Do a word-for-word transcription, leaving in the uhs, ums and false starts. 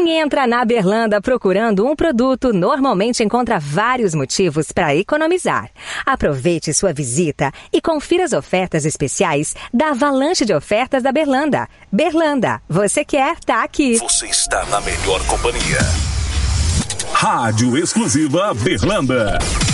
Quem entra na Berlanda procurando um produto normalmente encontra vários motivos para economizar. Aproveite sua visita e confira as ofertas especiais da avalanche de ofertas da Berlanda. Berlanda, você quer, tá aqui. Você está na melhor companhia. Rádio Exclusiva Berlanda.